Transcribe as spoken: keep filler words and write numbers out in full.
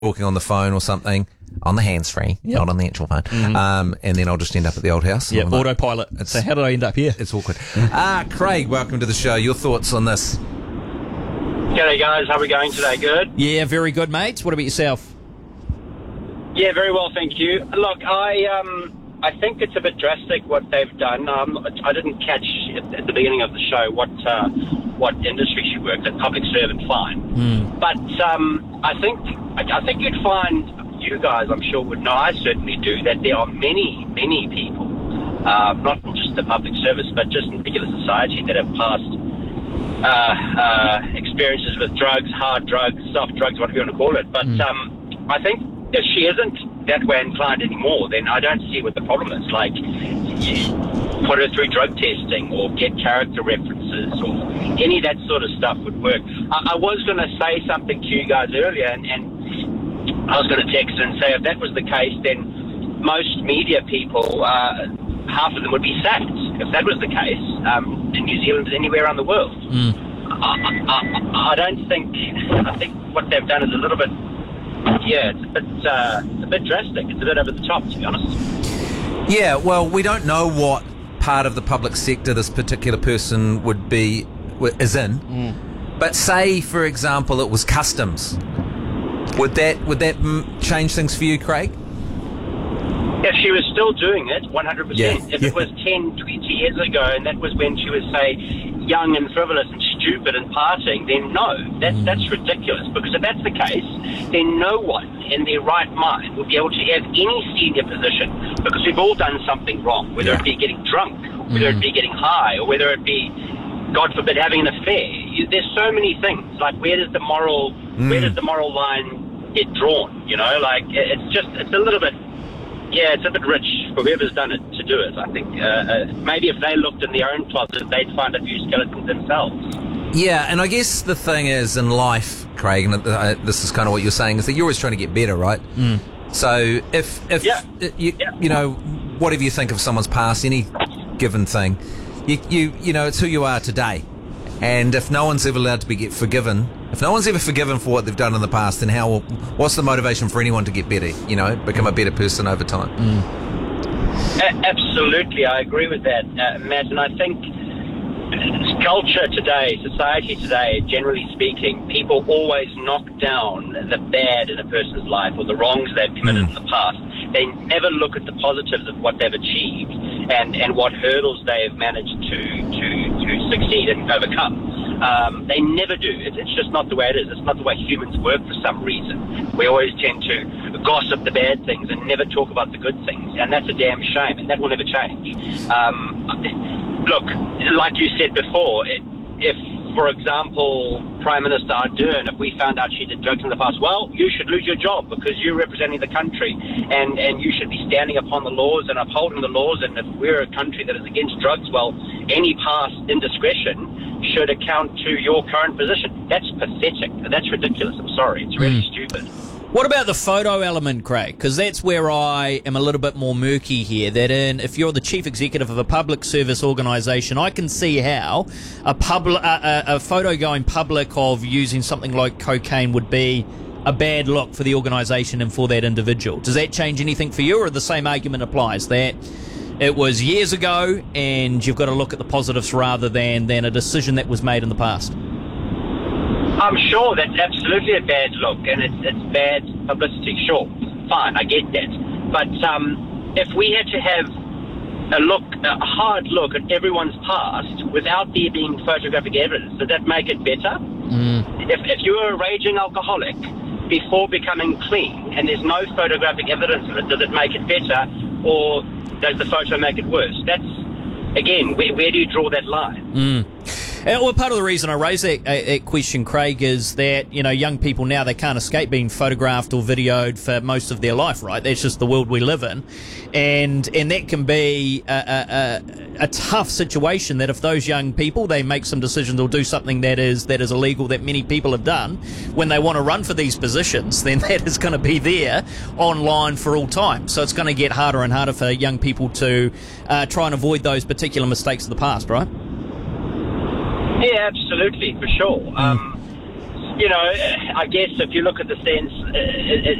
talking on the phone or something, on the hands-free, Yep. not on the actual phone, Mm-hmm. um, and then I'll just end up at the old house. Yeah, I'm like, autopilot. It's- So how did I end up here? It's awkward. Ah, Craig, welcome to the show. Your thoughts on this? G'day guys, how are we going today? Good? Yeah, very good, mates. What about yourself? Yeah, very well, thank you. Look, I um, I think it's a bit drastic what they've done. Um, I didn't catch at, at the beginning of the show what uh, what industry she worked at, public servant, fine. Mm. But um, I think I, I think you'd find, you guys I'm sure would know, I certainly do, that there are many, many people, uh, not just the public service, but just in regular society that have passed Uh, uh, experiences with drugs, hard drugs, soft drugs, whatever you want to call it. But Mm. um, I think if she isn't that way inclined anymore, then I don't see what the problem is. Like, you put her through drug testing or get character references or any of that sort of stuff would work. I, I was going to say something to you guys earlier, and, and I was going to text and say if that was the case, then most media people, uh, half of them would be sacked if that was the case, um, in New Zealand and anywhere around the world. Mm. I, I, I don't think, I think what they've done is a little bit, yeah, it's a bit, uh, a bit drastic. It's a bit over the top, to be honest. Yeah, well, we don't know what part of the public sector this particular person would be, is in. Mm. But say, for example, it was customs. Would that, would that mm, change things for you, Craig? If she was still doing it, one hundred percent. Yeah. If it was ten, twenty years ago, and that was when she was, say, young and frivolous and stupid and partying, then no, that's that's ridiculous. Because if that's the case, then no one in their right mind will be able to have any senior position, because we've all done something wrong, whether Yeah. it be getting drunk, whether it be getting high, or whether it be, God forbid, having an affair. You, there's so many things. Like, where does the moral, where does the moral line get drawn? You know, like, it- it's just, it's a little bit. Yeah, it's a bit rich for whoever's done it to do it, I think. Uh, uh, maybe if they looked in their own closet, they'd find a few skeletons themselves. Yeah, and I guess the thing is in life, Craig, and uh, this is kind of what you're saying, is that you're always trying to get better, right? Mm. So if, if Yeah. uh, you, Yeah. you know, whatever you think of someone's past, any given thing, you, you, you know, it's who you are today. And if no one's ever allowed to be get forgiven, if no one's ever forgiven for what they've done in the past, then how? What's the motivation for anyone to get better? You know, become a better person over time. A- absolutely, I agree with that, uh, Matt. And I think culture today, society today, generally speaking, people always knock down the bad in a person's life or the wrongs they've committed in the past. They never look at the positives of what they've achieved and, and what hurdles they've managed to, to, to succeed and overcome. Um, they never do. It's, it's just not the way it is. It's not the way humans work for some reason. We always tend to gossip the bad things and never talk about the good things. And that's a damn shame, and that will never change. Um, look, like you said before, if, for example, Prime Minister Ardern, if we found out she did drugs in the past, well, you should lose your job because you're representing the country, and, and you should be standing upon the laws and upholding the laws. And if we're a country that is against drugs, well, any past indiscretion should account to your current position. That's pathetic. That's ridiculous. I'm sorry. It's really Mm. stupid. What about the photo element, Craig? Because that's where I am a little bit more murky here. That in, if you're the chief executive of a public service organisation, I can see how a, public, a, a, a photo going public of using something like cocaine would be a bad look for the organisation and for that individual. Does that change anything for you, or the same argument applies that it was years ago and you've got to look at the positives rather than, than a decision that was made in the past? I'm sure that's absolutely a bad look, and it's, it's bad publicity. Sure, fine, I get that. But um, if we had to have a look, a hard look at everyone's past without there being photographic evidence, does that make it better? Mm. If, if you were a raging alcoholic before becoming clean and there's no photographic evidence of it, does it make it better, or does the photo make it worse? That's, again, where, where do you draw that line? Mm. Uh, well, part of the reason I raise that, uh, that question, Craig, is that, you know, young people now, they can't escape being photographed or videoed for most of their life, right? That's just the world we live in. And and that can be a, a, a, a tough situation, that if those young people, they make some decisions or do something that is that is illegal that many people have done, when they want to run for these positions, then that is going to be there online for all time. So it's going to get harder and harder for young people to uh, try and avoid those particular mistakes of the past, right? Yeah, absolutely, for sure. Um, you know, I guess if you look at the sense, it, it,